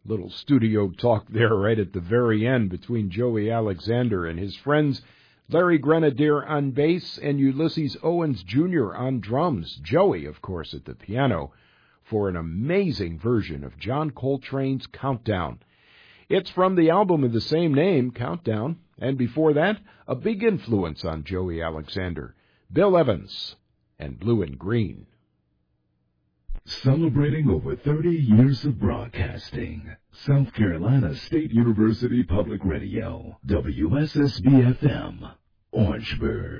Little studio talk there right at the very end between Joey Alexander and his friends, Larry Grenadier on bass and Ulysses Owens Jr. on drums. Joey, of course, at the piano, for an amazing version of John Coltrane's Countdown. It's from the album of the same name, Countdown, and before that, a big influence on Joey Alexander, Bill Evans and Blue and Green. Celebrating over 30 years of broadcasting. South Carolina State University Public Radio, WSSB-FM, Orangeburg.